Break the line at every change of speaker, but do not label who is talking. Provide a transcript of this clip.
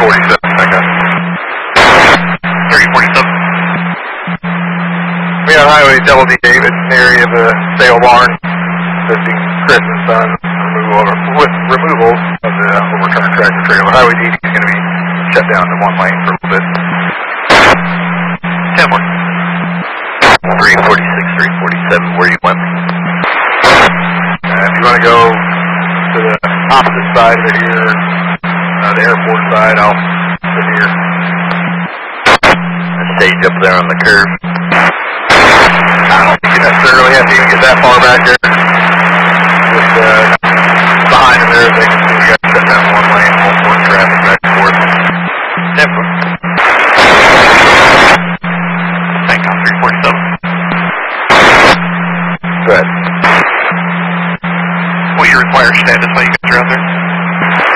347, back up.
3047.
We on Highway Double D David, area of the sale barn, visiting Chris and Son, removal of the overturned tractor trailer. Highway DD is going to be shut down to one lane for a little bit.
10 more. 346, 347, where you went?
If you want to go to the opposite side of here, the airport side, I'll sit here.
Stage up there on the curve.
I don't think you necessarily have to even get that far back there. Just behind them there, they can